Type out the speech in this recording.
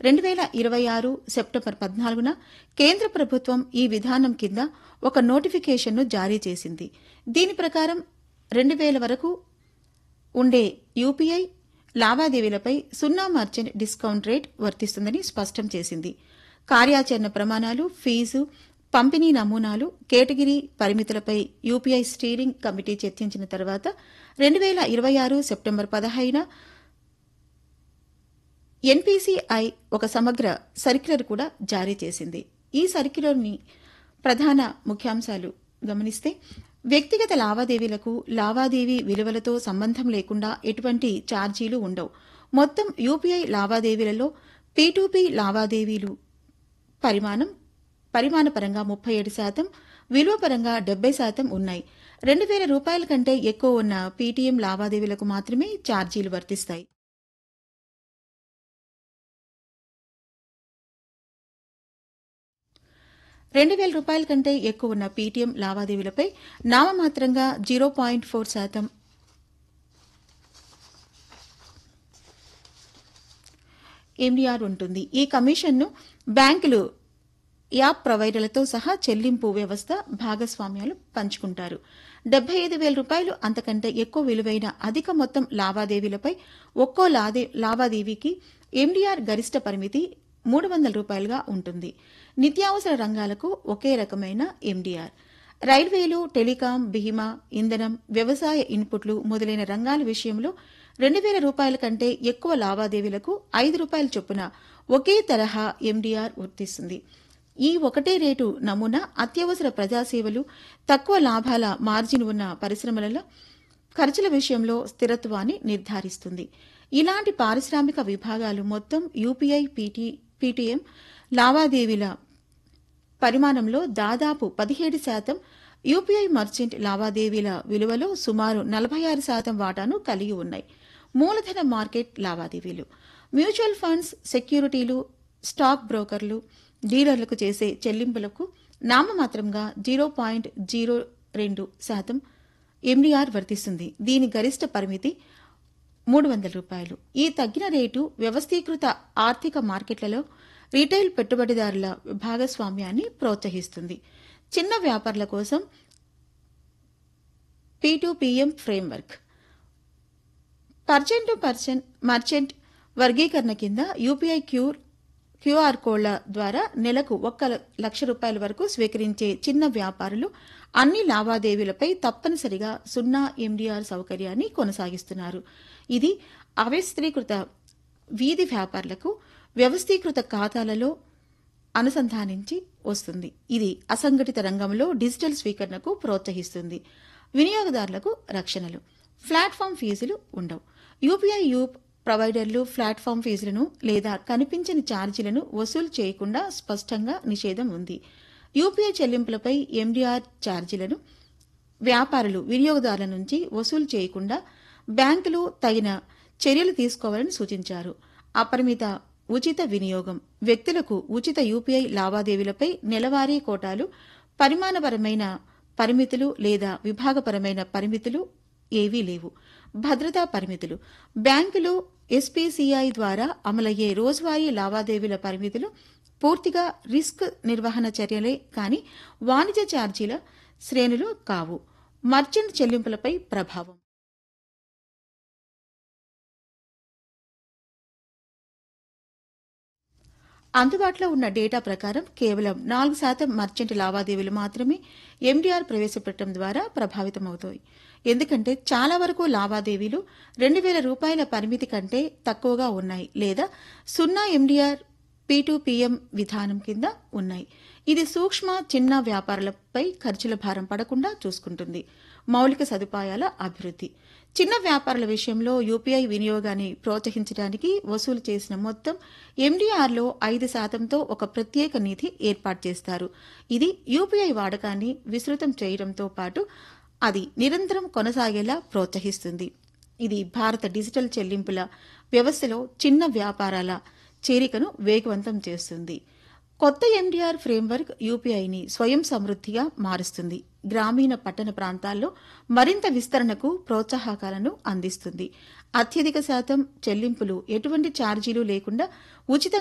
2026 September 14న కేంద్ర ప్రభుత్వం ఈ విధానం కింద ఒక నోటిఫికేషన్ను జారీ చేసింది. దీని ప్రకారం 2000 వరకు ఉండే యూపీఐ లావాదేవీలపై 0 మర్చెంట్ డిస్కౌంట్ రేట్ వర్తిస్తుందని స్పష్టం చేసింది. కార్యాచరణ ప్రమాణాలు, ఫీజు, పంపిణీ నమూనాలు, కేటగిరీ పరిమితులపై యూపీఐ స్టీరింగ్ కమిటీ చర్చించిన తర్వాత 2026 సెప్టెంబర్ 15న ఎన్పీసీఐ ఒక సమగ్ర సర్క్యులర్ కూడా జారీ చేసింది. ఈ సర్క్యులర్ని ప్రధాన ముఖ్యాంశాలు గమనిస్తే, వ్యక్తిగత లావాదేవీలకు లావాదేవీ విలువలతో సంబంధం లేకుండా ఎటువంటి ఛార్జీలు ఉండవు. మొత్తం యూపీఐ లావాదేవీలలో పీ2పీ లావాదేవీలు పరిమాణపరంగా 37%, విలువపరంగా 70% ఉన్నాయి. 2000 రూపాయల కంటే ఎక్కువ ఉన్న పీటీఎం లావాదేవీలకు మాత్రమే ఛార్జీలు వర్తిస్తాయి. రూపాయల కంటే ఎక్కువ ఉన్న పీటీఎం లావాదేవీలపై నామమాత్రంగా 0.4% ఎండీఆర్ ఉంటుంది. ఈ కమిషన్ను బ్యాంకులు, యాప్ ప్రొవైడర్లతో సహా చెల్లింపు వ్యవస్థ భాగస్వామ్యాలు పంచుకుంటారు. 75,000 రూపాయలు అంతకంటే ఎక్కువ విలువైన అధిక మొత్తం లావాదేవీలపై ఒక్కో లావాదేవీకి ఎండీఆర్ గరిష్ట పరిమితి 300 రూపాయలుగా ఉంటుంది. నిత్యావసర రంగాలకు ఒకే రకమైన ఎండీఆర్. రైల్వేలు, టెలికాం, బీమా, ఇంధనం, వ్యవసాయ ఇన్పుట్లు మొదలైన రంగాల విషయంలో 2000 రూపాయల కంటే ఎక్కువ లావాదేవీలకు 5 రూపాయల చొప్పున ఒకే తరహా ఎండీఆర్ వర్తిస్తుంది. ఈ ఒకటే రేటు నమూనా అత్యవసర ప్రజాసేవలు, తక్కువ లాభాల మార్జిన్ ఉన్న పరిశ్రమలలో ఖర్చుల విషయంలో స్థిరత్వాన్ని నిర్ధారిస్తుంది. ఇలాంటి పారిశ్రామిక విభాగాలు మొత్తం యూపీఐ పీటీఎం లావాదేవీల పరిమాణంలో దాదాపు 17%, యూపీఐ మర్చెంట్ లావాదేవీల విలువలో సుమారు 46% వాటాను కలిగి ఉన్నాయి. మూలధన మార్కెట్ లావాదేవీలు, మ్యూచువల్ ఫండ్స్, సెక్యూరిటీలు, స్టాక్ బ్రోకర్లు, డీలర్లకు చేసే చెల్లింపులకు నామమాత్రంగా 0.02% ఎండీఆర్ వర్తిస్తుంది. దీని గరిష్ట పరిమితి 300 రూపాయలు. ఈ తగ్గిన రేటు వ్యవస్థీకృత ఆర్థిక మార్కెట్లలో రీటైల్ పెట్టుబడిదారుల భాగస్వామ్యాన్ని ప్రోత్సహిస్తుంది. చిన్న వ్యాపారుల కోసం పీ2పీఎం framework, person to person merchant వర్గీకరణ కింద యూపీఐ క్యూఆర్ కోడ్ల ద్వారా నెలకు 1,00,000 రూపాయల వరకు స్వీకరించే చిన్న వ్యాపారులు అన్ని లావాదేవీలపై తప్పనిసరిగా 0 ఎండీఆర్ సౌకర్యాన్ని కొనసాగిస్తున్నారు. ఇది అవ్యవస్థీకృత వీధి వ్యాపారులకు వ్యవస్థీకృత ఖాతాలలో అనుసంధానించి వస్తుంది. ఇది అసంఘటిత రంగంలో డిజిటల్ స్వీకరణకు ప్రోత్సహిస్తుంది. వినియోగదారులకు రక్షణలు, ప్లాట్ఫామ్ ఫీజులు ఉండవు. యూపీఐ ప్రొవైడర్లు ప్లాట్ఫామ్ ఫీజులను లేదా కనిపించని ఛార్జీలను వసూలు చేయకుండా స్పష్టంగా నిషేధం ఉంది. యూపీఐ చెల్లింపులపై ఎండీఆర్ ఛార్జీలను వ్యాపారులు వినియోగదారుల నుంచి వసూలు చేయకుండా బ్యాంకులు తగిన చర్యలు తీసుకోవాలని సూచించారు. అపరిమిత ఉచిత వినియోగం, వ్యక్తులకు ఉచిత యూపీఐ లావాదేవీలపై నెలవారీ కోటాలు, పరిమాణపరమైన పరిమితులు లేదా విభాగపరమైన పరిమితులు ఏవీ లేవు. భద్రతా పరిమితులు, బ్యాంకులు ఎస్పీసీఐ ద్వారా అమలయ్యే రోజువారీ లావాదేవీల పరిమితులు పూర్తిగా రిస్క్ నిర్వహణ చర్యలే కానీ వాణిజ్య ఛార్జీల శ్రేణులు కావు. మర్చెంట్ చెల్లింపులపై ప్రభావం, అందుబాటులో ఉన్న డేటా ప్రకారం కేవలం 4% మర్చెంట్ లావాదేవీలు మాత్రమే ఎండీఆర్ ప్రవేశపెట్టడం ద్వారా ప్రభావితమవుతాయి. ఎందుకంటే చాలా వరకు లావాదేవీలు 2,000 రూపాయల పరిమితి కంటే తక్కువగా ఉన్నాయి లేదా 0 ఎండీఆర్ పీ2పీఎం విధానం కింద ఉన్నాయి. ఇది సూక్ష్మ, చిన్న వ్యాపారులపై ఖర్చుల భారం పడకుండా చూసుకుంటుంది. మౌలిక సదుపాయాల అభివృద్ధి, చిన్న వ్యాపారుల విషయంలో యూపీఐ వినియోగాన్ని ప్రోత్సహించడానికి వసూలు చేసిన మొత్తం ఎండీఆర్లో 5%తో ఒక ప్రత్యేక నిధి ఏర్పాటు చేస్తారు. ఇది యూపీఐ వాడకాన్ని విస్తృతం చేయడంతో పాటు అది నిరంతరం కొనసాగేలా ప్రోత్సహిస్తుంది. ఇది భారత డిజిటల్ చెల్లింపుల వ్యవస్థలో చిన్న వ్యాపారాల చేరికను వేగవంతం చేస్తుంది. కొత్త ఎండీఆర్ ఫ్రేమ్వర్క్ యూపీఐని స్వయం సమృద్ధిగా మారుస్తుంది. గ్రామీణ పట్టణ ప్రాంతాల్లో మరింత విస్తరణకు ప్రోత్సాహకాలను అందిస్తుంది. అత్యధిక శాతం చెల్లింపులు ఎటువంటి ఛార్జీలు లేకుండా ఉచితంగా